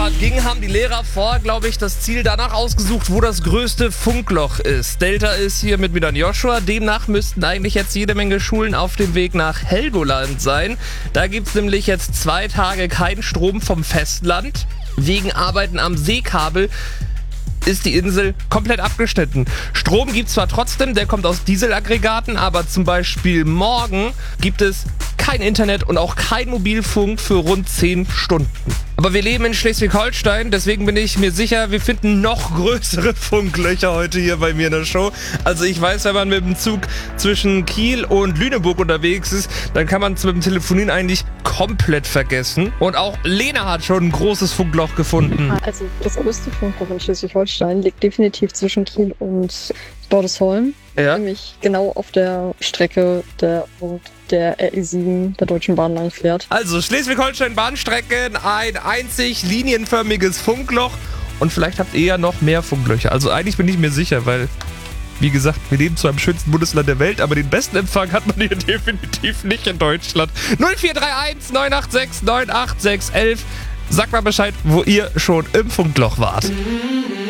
Klassenfahrt ging, haben die Lehrer vorher, glaube ich, das Ziel danach ausgesucht, wo das größte Funkloch ist. Delta ist hier mit mir dann Joshua. Demnach müssten eigentlich jetzt jede Menge Schulen auf dem Weg nach Helgoland sein. Da gibt's nämlich jetzt 2 Tage keinen Strom vom Festland. Wegen Arbeiten am Seekabel ist die Insel komplett abgeschnitten. Strom gibt es zwar trotzdem, der kommt aus Dieselaggregaten, aber zum Beispiel morgen gibt es kein Internet und auch kein Mobilfunk für rund 10 Stunden. Aber wir leben in Schleswig-Holstein, deswegen bin ich mir sicher, wir finden noch größere Funklöcher heute hier bei mir in der Show. Also ich weiß, wenn man mit dem Zug zwischen Kiel und Lüneburg unterwegs ist, dann kann man es mit dem Telefonieren eigentlich komplett vergessen. Und auch Lena hat schon ein großes Funkloch gefunden. Also das größte Funkloch in Schleswig-Holstein liegt definitiv zwischen Kiel und Bordesholm. Ja. Nämlich genau auf der Strecke, der RE7 der Deutschen Bahn lang fährt. Also Schleswig-Holstein-Bahnstrecken, ein einzig linienförmiges Funkloch. Und vielleicht habt ihr ja noch mehr Funklöcher. Also eigentlich bin ich mir sicher, weil, wie gesagt, wir leben zwar im schönsten Bundesland der Welt, aber den besten Empfang hat man hier definitiv nicht in Deutschland. 0431 986 98611. Sagt mal Bescheid, wo ihr schon im Funkloch wart.